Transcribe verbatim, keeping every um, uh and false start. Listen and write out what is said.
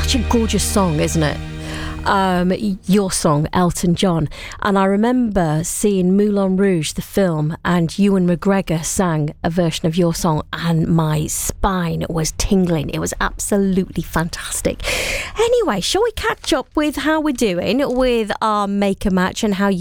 such a gorgeous song, isn't it? Um, your song, Elton John. And I remember seeing Moulin Rouge, the film, and Ewan McGregor sang a version of your song, and my spine was tingling. It was absolutely fantastic. Anyway, shall we catch up with how we're doing with our Make a Match and how